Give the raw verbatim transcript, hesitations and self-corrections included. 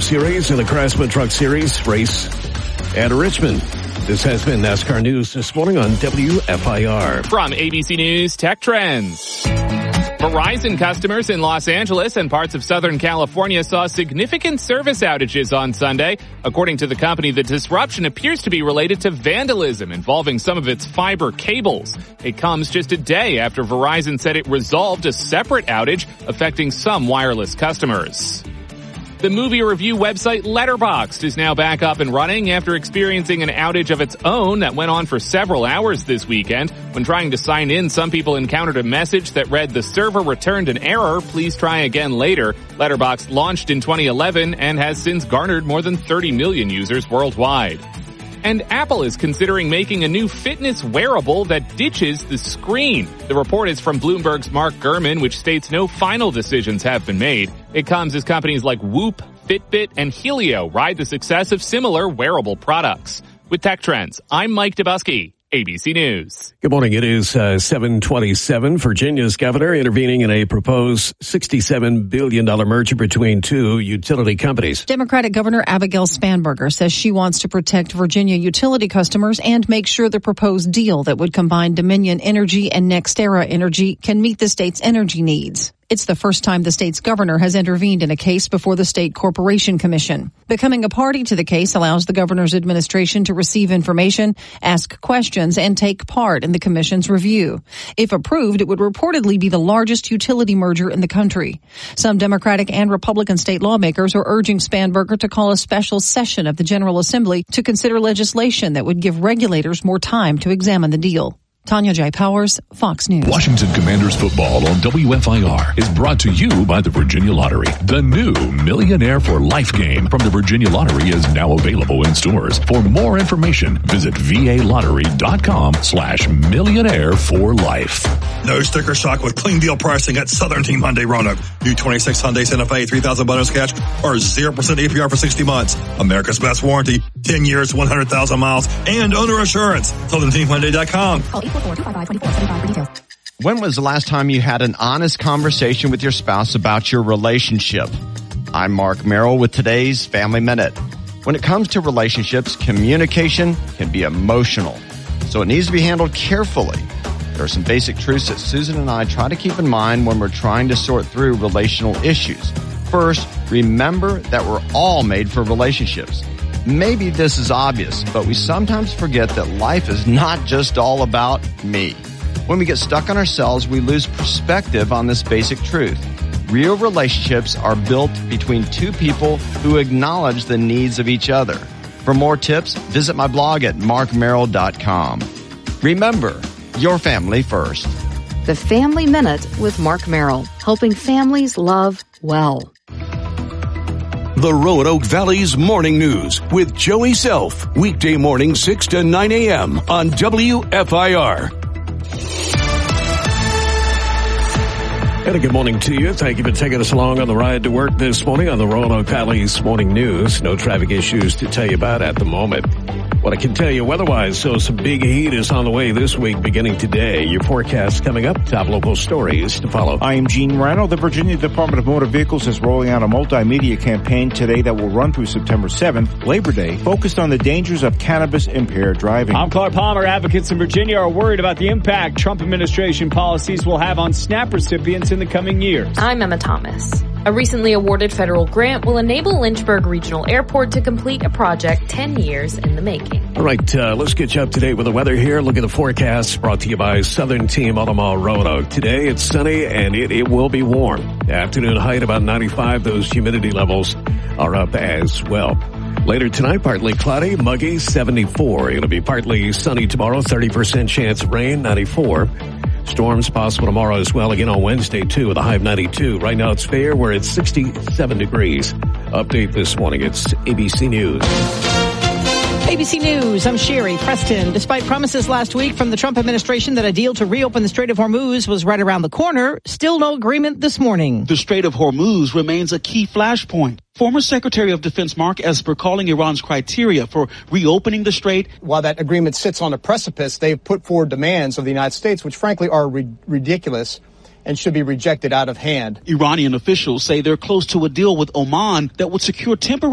Series in the Craftsman Truck Series race at Richmond. This has been NASCAR News this morning on W F I R. From A B C News Tech Trends. Verizon customers in Los Angeles and parts of Southern California saw significant service outages on Sunday. According to the company, the disruption appears to be related to vandalism involving some of its fiber cables. It comes just a day after Verizon said it resolved a separate outage affecting some wireless customers. The movie review website Letterboxd is now back up and running after experiencing an outage of its own that went on for several hours this weekend. When trying to sign in, some people encountered a message that read, "The server returned an error. Please try again later." Letterboxd launched in twenty eleven and has since garnered more than thirty million users worldwide. And Apple is considering making a new fitness wearable that ditches the screen. The report is from Bloomberg's Mark Gurman, which states no final decisions have been made. It comes as companies like Whoop, Fitbit, and Helio ride the success of similar wearable products. With Tech Trends, I'm Mike Dubusky, A B C News. Good morning. It is uh, seven twenty-seven. Virginia's governor intervening in a proposed sixty-seven billion dollars merger between two utility companies. Democratic Governor Abigail Spanberger says she wants to protect Virginia utility customers and make sure the proposed deal that would combine Dominion Energy and NextEra Energy can meet the state's energy needs. It's the first time the state's governor has intervened in a case before the State Corporation Commission. Becoming a party to the case allows the governor's administration to receive information, ask questions, and take part in the commission's review. If approved, it would reportedly be the largest utility merger in the country. Some Democratic and Republican state lawmakers are urging Spanberger to call a special session of the General Assembly to consider legislation that would give regulators more time to examine the deal. Tanya J. Powers, Fox News. Washington Commanders football on W F I R is brought to you by the Virginia Lottery. The new Millionaire for Life game from the Virginia Lottery is now available in stores. For more information, visit VALottery.com slash millionaire for life. No sticker shock with clean deal pricing at Southern Team Hyundai Roanoke. New twenty-six Hyundai Santa Fe, three thousand bonus cash, or zero percent A P R for sixty months. America's best warranty, ten years, one hundred thousand miles, and owner assurance. Southern Team Hyundai dot com. When was the last time you had an honest conversation with your spouse about your relationship? I'm Mark Merrill with today's Family Minute. When it comes to relationships, communication can be emotional, so it needs to be handled carefully. There are some basic truths that Susan and I try to keep in mind when we're trying to sort through relational issues. First, remember that we're all made for relationships. Maybe this is obvious, but we sometimes forget that life is not just all about me. When we get stuck on ourselves, we lose perspective on this basic truth. Real relationships are built between two people who acknowledge the needs of each other. For more tips, visit my blog at mark merrill dot com. Remember, your family first. The Family Minute with Mark Merrill, helping families love well. The Roanoke Valley's Morning News with Joey Self. Weekday morning six to nine a.m. on W F I R. And a good morning to you. Thank you for taking us along on the ride to work this morning on the Roanoke Valley's Morning News. No traffic issues to tell you about at the moment. What I can tell you weather-wise, so some big heat is on the way this week beginning today. Your forecast coming up, top local stories to follow. I am Gene Rano. The Virginia Department of Motor Vehicles is rolling out a multimedia campaign today that will run through September seventh, Labor Day, focused on the dangers of cannabis-impaired driving. I'm Clark Palmer. Advocates in Virginia are worried about the impact Trump administration policies will have on SNAP recipients in the coming years. I'm Emma Thomas. A recently awarded federal grant will enable Lynchburg Regional Airport to complete a project ten years in the making. All right, uh, let's get you up to date with the weather here. Look at the forecast brought to you by Southern Team Automall Roanoke. Today it's sunny and it, it will be warm. Afternoon height about ninety-five. Those humidity levels are up as well. Later tonight, partly cloudy, muggy, seventy-four. It'll be partly sunny tomorrow, thirty percent chance of rain, ninety-four. Storms possible tomorrow as well, again on Wednesday too, with a high of ninety-two. Right now it's fair, we're at sixty-seven degrees. Update this morning, it's A B C News. A B C News, I'm Sherry Preston. Despite promises last week from the Trump administration that a deal to reopen the Strait of Hormuz was right around the corner, still no agreement this morning. The Strait of Hormuz remains a key flashpoint. Former Secretary of Defense Mark Esper calling Iran's criteria for reopening the strait. While that agreement sits on a precipice, they've put forward demands of the United States, which frankly are ri- ridiculous and should be rejected out of hand. Iranian officials say they're close to a deal with Oman that would secure temporary